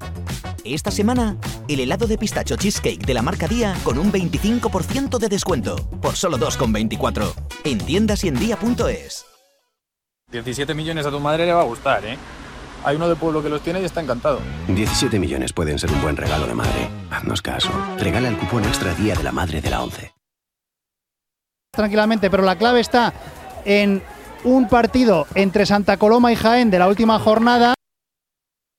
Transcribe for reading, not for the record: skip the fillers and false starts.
Esta semana, el helado de pistacho cheesecake de la marca Día con un 25% de descuento, por solo 2,24. En tiendas y en día.es. 17 millones a tu madre le va a gustar, ¿eh? Hay uno de pueblo que los tiene y está encantado. 17 millones pueden ser un buen regalo de madre. Haznos caso. Regala el cupón extra Día de la Madre de la 11. Tranquilamente, pero la clave está en un partido entre Santa Coloma y Jaén de la última jornada.